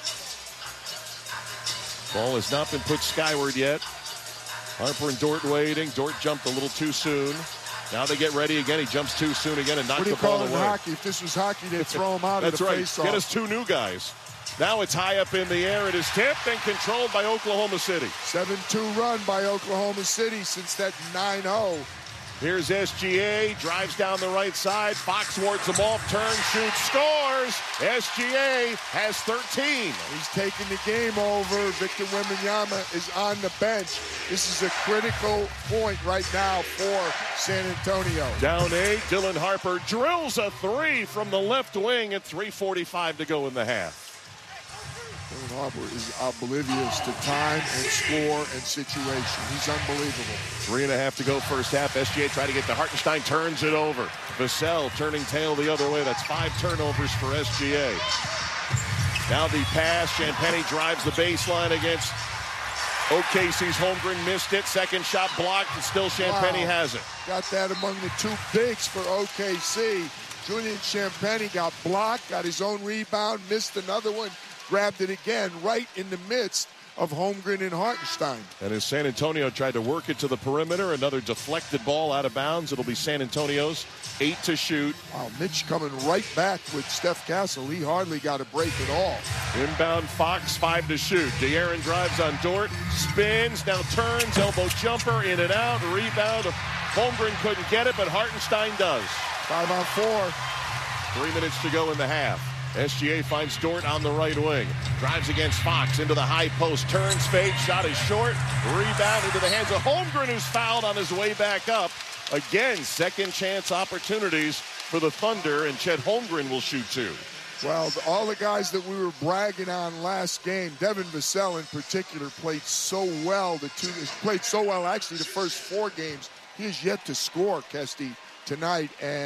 Ball has not been put skyward yet. Harper and Dort waiting. Dort jumped a little too soon. Now they get ready again. He jumps too soon again and knocks the ball away. What do you call it in hockey? If this was hockey, they'd throw him out of the That's right. face-off. Get us two new guys. Now it's high up in the air. It is tipped and controlled by Oklahoma City. seven two run by Oklahoma City since that nine oh. Here's S G A, drives down the right side. Fox wards them off, turns, shoots, scores. S G A has thirteen. He's taking the game over. Victor Wembanyama is on the bench. This is a critical point right now for San Antonio. Down eight, Dylan Harper drills a three from the left wing at three forty-five to go in the half. Dylan Harper is oblivious to time and score and situation. He's unbelievable. Three and a half to go first half. S G A trying to get to Hartenstein, turns it over. Vassell turning tail the other way. That's five turnovers for S G A. Now the pass. Champagnie drives the baseline against O K C's Holmgren. Missed it. Second shot blocked, and still Champagnie wow. has it. Got that among the two bigs for O K C. Julian Champagnie got blocked, got his own rebound, missed another one. Grabbed it again right in the midst of Holmgren and Hartenstein. And as San Antonio tried to work it to the perimeter, another deflected ball out of bounds. It'll be San Antonio's eight to shoot. Wow, Mitch coming right back with Steph Castle. He hardly got a break at all. Inbound Fox, five to shoot. De'Aaron drives on Dort, spins, now turns, elbow jumper, in and out, rebound. Holmgren couldn't get it, but Hartenstein does. Five on four. Three minutes to go in the half. S G A finds Dort on the right wing. Drives against Fox into the high post. Turns, fade, shot is short. Rebound into the hands of Holmgren, who's fouled on his way back up. Again, second chance opportunities for the Thunder, and Chet Holmgren will shoot two. Well, all the guys that we were bragging on last game, Devin Vassell in particular, played so well. The two played so well, actually, the first four games. He has yet to score, Kesty, tonight, and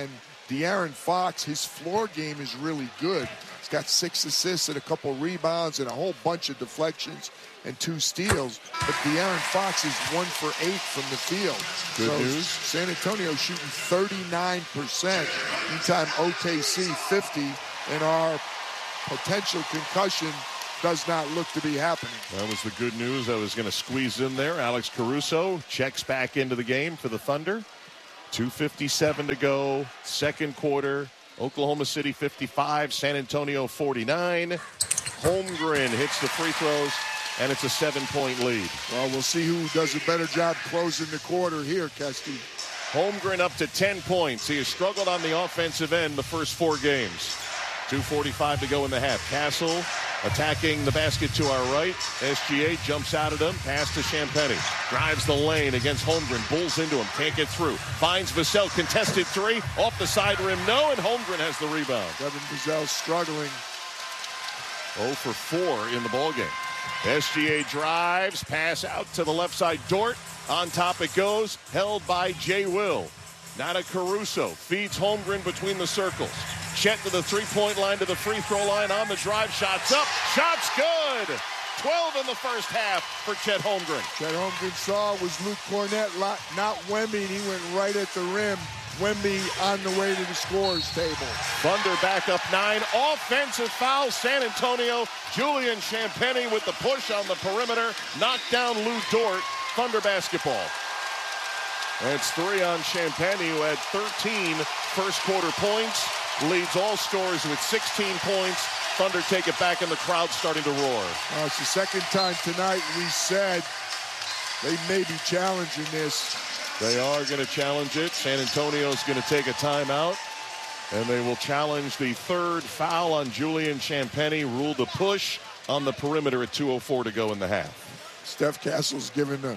De'Aaron Fox, his floor game is really good. He's got six assists and a couple rebounds and a whole bunch of deflections and two steals. But De'Aaron Fox is one for eight from the field. Good so news. San Antonio shooting thirty-nine percent. Meantime, O K C fifty, and our potential concussion does not look to be happening. That was the good news I was going to squeeze in there. Alex Caruso checks back into the game for the Thunder. two fifty-seven to go, second quarter. Oklahoma City fifty-five, San Antonio forty-nine. Holmgren hits the free throws, and it's a seven-point lead. Well, we'll see who does a better job closing the quarter here, Kesty. Holmgren up to ten points. He has struggled on the offensive end the first four games. two forty-five to go in the half. Castle attacking the basket to our right. S G A jumps out at him. Pass to Champagnie. Drives the lane against Holmgren. Bulls into him. Can't get through. Finds Vassell. Contested three. Off the side rim. No. And Holmgren has the rebound. Devin Vassell struggling. oh for four in the ballgame. S G A drives. Pass out to the left side. Dort. On top it goes. Held by Jay Will. Nada Caruso feeds Holmgren between the circles. Chet to the three-point line, to the free throw line, on the drive, shots up, shots good! twelve in the first half for Chet Holmgren. Chet Holmgren saw was Luke Cornett, not Wemby, and he went right at the rim. Wemby on the way to the scorer's table. Thunder back up nine, offensive foul, San Antonio. Julian Champagnie with the push on the perimeter, knocked down Lou Dort. Thunder basketball. That's three on Champagnie, who had thirteen first quarter points. Leads all scorers with sixteen points. Thunder take it back, and the crowd's starting to roar. Well, it's the second time tonight we said they may be challenging this. They are going to challenge it. San Antonio's going to take a timeout, and they will challenge the third foul on Julian Champagnie. Ruled a push on the perimeter at two oh four to go in the half. Steph Castle's given the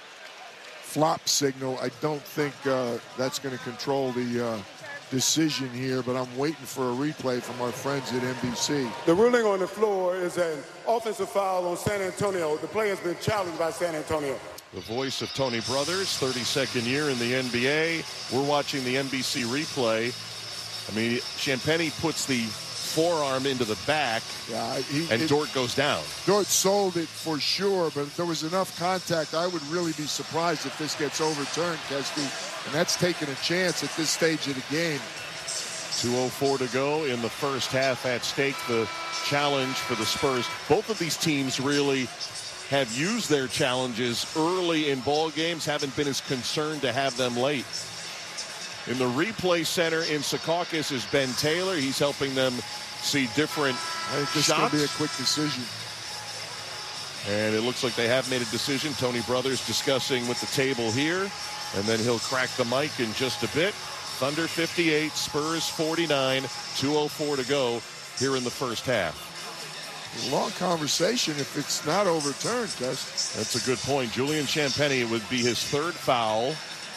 flop signal. I don't think uh, that's going to control the uh, decision here, but I'm waiting for a replay from our friends at N B C. The ruling on the floor is an offensive foul on San Antonio. The play has been challenged by San Antonio. The voice of Tony Brothers, thirty-second year in the N B A. We're watching the N B C replay. I mean, Champagnie puts the forearm into the back, yeah, he, and it, Dort goes down. Dort sold it for sure, but if there was enough contact, I would really be surprised if this gets overturned, Kesty. And that's taking a chance at this stage of the game. two oh four to go in the first half. At stake, the challenge for the Spurs. Both of these teams really have used their challenges early in ball games, haven't been as concerned to have them late. In the replay center in Secaucus is Ben Taylor. He's helping them see different I think this shots. will be a quick decision. And it looks like they have made a decision. Tony Brothers discussing with the table here. And then he'll crack the mic in just a bit. Thunder fifty-eight, Spurs forty-nine, two oh four to go here in the first half. Long conversation if it's not overturned, Gus. That's a good point. Julian Champagnie, it would be his third foul.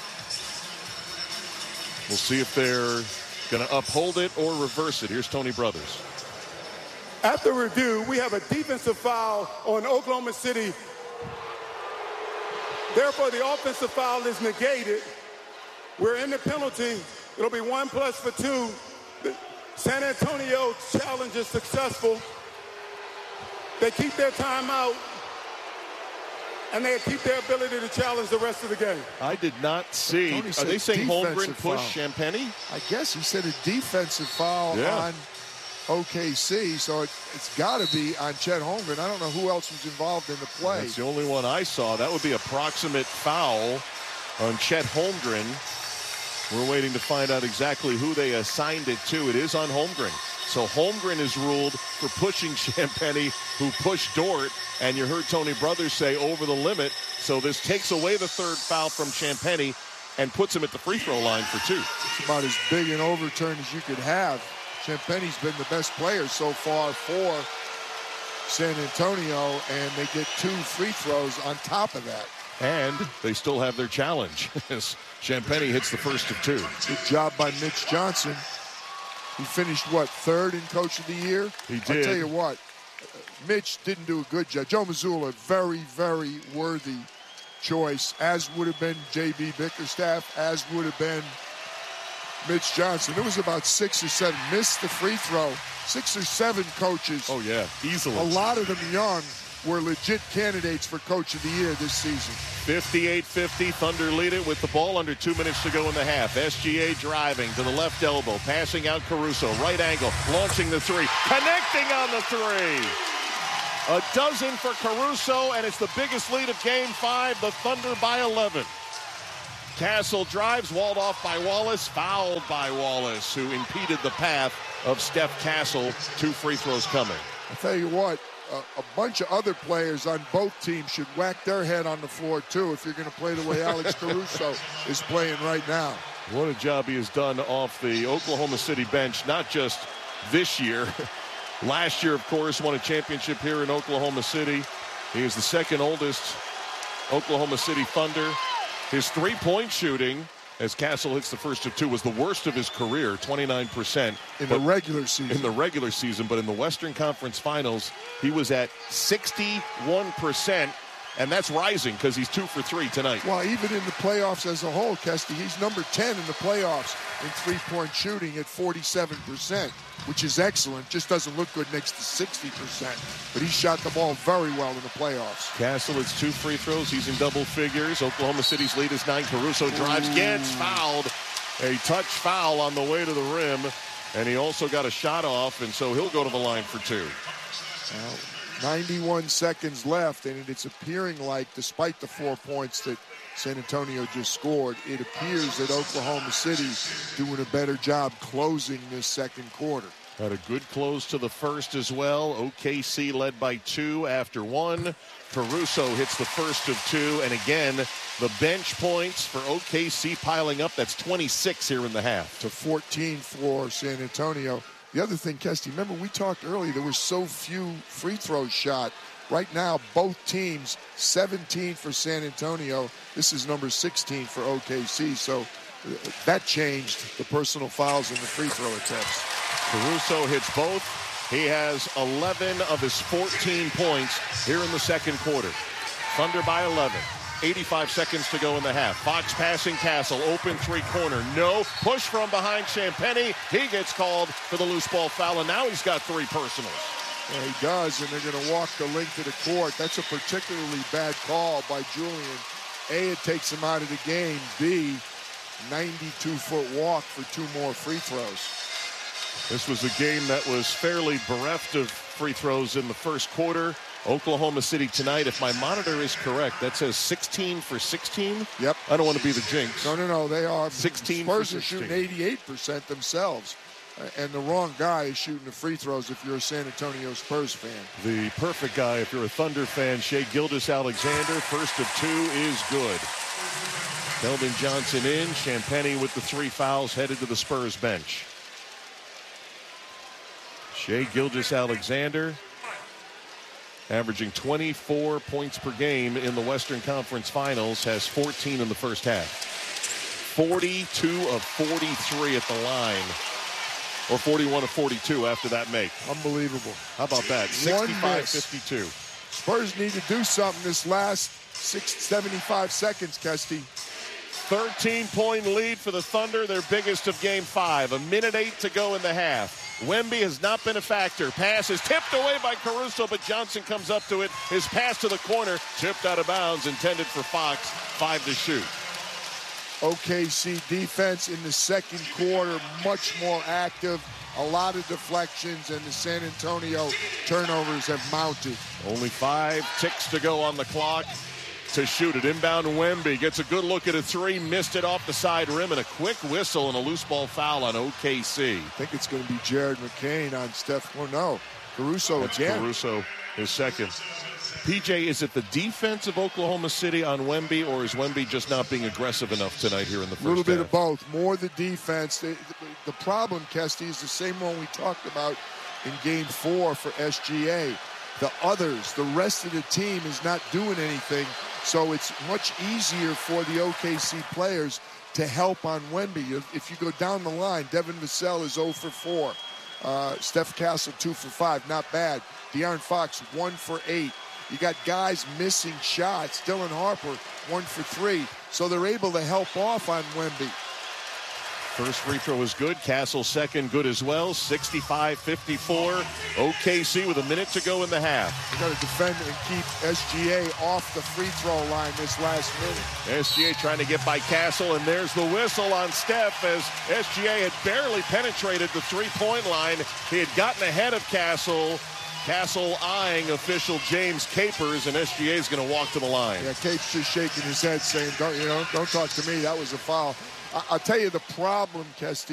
We'll see if they're going to uphold it or reverse it. Here's Tony Brothers. After review, we have a defensive foul on Oklahoma City. Therefore, the offensive foul is negated. We're in the penalty. It'll be one plus for two. San Antonio challenge is successful. They keep their timeout, and they keep their ability to challenge the rest of the game. I did not see. Are they saying Holmgren pushed Champagnie? I guess he said a defensive foul yeah. on O K C, so it, it's got to be on Chet Holmgren. I don't know who else was involved in the play. That's the only one I saw. That would be a proximate foul on Chet Holmgren. We're waiting to find out exactly who they assigned it to. It is on Holmgren. So Holmgren is ruled for pushing Champagnie, who pushed Dort, and you heard Tony Brothers say over the limit. So this takes away the third foul from Champagnie and puts him at the free throw line for two. It's about as big an overturn as you could have. Champagnie's been the best player so far for San Antonio, and they get two free throws on top of that. And they still have their challenge as Champagnie hits the first of two. Good job by Mitch Johnson. He finished, what, third in Coach of the Year? He did. I'll tell you what, Mitch didn't do a good job. Joe Mazzulla, very, very worthy choice, as would have been J B Bickerstaff, as would have been Mitch Johnson. There was about six or seven. Missed the free throw. Six or seven coaches. Oh, yeah, easily. A lot of them young were legit candidates for Coach of the Year this season. fifty-eight fifty, Thunder lead it with the ball under two minutes to go in the half. S G A driving to the left elbow, passing out Caruso, right angle, launching the three, connecting on the three. A dozen for Caruso, and it's the biggest lead of Game five, the Thunder by eleven. Castle drives, walled off by Wallace, fouled by Wallace, who impeded the path of Steph Castle. Two free throws coming. I'll tell you what, a, a bunch of other players on both teams should whack their head on the floor, too, if you're going to play the way Alex Caruso is playing right now. What a job he has done off the Oklahoma City bench, not just this year. Last year, of course, won a championship here in Oklahoma City. He is the second oldest Oklahoma City Thunder. His three-point shooting, as Castle hits the first of two, was the worst of his career, twenty-nine percent. In the regular season. In the regular season, but in the Western Conference Finals, he was at sixty-one percent, and that's rising because he's two for three tonight. Well, even in the playoffs as a whole, Kesty, he's number ten in the playoffs in three-point shooting at forty-seven percent, which is excellent. Just doesn't look good next to sixty percent. But he shot the ball very well in the playoffs. Castle, it's two free throws. He's in double figures. Oklahoma City's lead is nine. Caruso drives, gets fouled. A touch foul on the way to the rim. And he also got a shot off, and so he'll go to the line for two. Well, ninety-one seconds left, and it's appearing like, despite the four points that San Antonio just scored, it appears that Oklahoma City's doing a better job closing this second quarter. Had a good close to the first as well. O K C led by two after one. Caruso hits the first of two, and again, the bench points for O K C piling up. That's twenty-six here in the half. To fourteen for San Antonio. The other thing, Kesty, remember we talked earlier, there were so few free throws shot. Right now, both teams, seventeen for San Antonio. This is number sixteen for O K C, so uh, that changed the personal fouls and the free throw attempts. Caruso hits both. He has eleven of his fourteen points here in the second quarter. Thunder by eleven. eighty-five seconds to go in the half. Fox passing Castle. Open three-corner. No. Push from behind Champagnie. He gets called for the loose ball foul, and now he's got three personals. Yeah, he does, and they're going to walk the length of the court. That's a particularly bad call by Julian. A, it takes him out of the game. B, ninety-two foot walk for two more free throws. This was a game that was fairly bereft of free throws in the first quarter. Oklahoma City tonight, if my monitor is correct, that says sixteen for sixteen. Yep. I don't want to be the jinx. No, no, no. They are. sixteen Spurs for are sixteen. shooting eighty-eight percent themselves. Uh, and the wrong guy is shooting the free throws if you're a San Antonio Spurs fan. The perfect guy if you're a Thunder fan, Shai Gilgeous-Alexander. First of two is good. Keldon Johnson in. Champagnie with the three fouls headed to the Spurs bench. Shai Gilgeous-Alexander averaging twenty-four points per game in the Western Conference Finals, has fourteen in the first half. forty-two of forty-three at the line. Or forty-one of forty-two after that make. Unbelievable. How about that? sixty-five fifty-two. Spurs need to do something this last six, seventy-five seconds, Kesty. thirteen-point lead for the Thunder, their biggest of game five. A minute eight to go in the half. Wemby has not been a factor. Pass is tipped away by Caruso, but Johnson comes up to it. His pass to the corner, tipped out of bounds, intended for Fox. Five to shoot. O K C defense in the second quarter, much more active. A lot of deflections, and the San Antonio turnovers have mounted. Only five ticks to go on the clock to shoot it. Inbound Wemby gets a good look at a three, missed it off the side rim, and a quick whistle and a loose ball foul on O K C. I think it's going to be Jared McCain on Steph. Oh, no. Caruso That's again. Caruso is second. P J, is it the defense of Oklahoma City on Wemby, or is Wemby just not being aggressive enough tonight here in the first half? A little bit of both. More the defense. The, the, the problem, Kesty, is the same one we talked about in game four for S G A. The others, the rest of the team is not doing anything, so it's much easier for the O K C players to help on Wemby. If you go down the line, Devin Vassell is zero for four. Uh, Steph Castle, two for five. Not bad. De'Aaron Fox, one for eight. You got guys missing shots. Dylan Harper, one for three. So they're able to help off on Wemby. First free throw was good. Castle second good as well. sixty-five fifty-four. O K C with a minute to go in the half. You got to defend and keep S G A off the free throw line this last minute. S G A trying to get by Castle, and there's the whistle on Steph as S G A had barely penetrated the three-point line. He had gotten ahead of Castle. Castle eyeing official James Capers, and S G A is going to walk to the line. Yeah, Capes just shaking his head saying, don't, you know, don't talk to me. That was a foul. I- I'll tell you the problem, Kesty.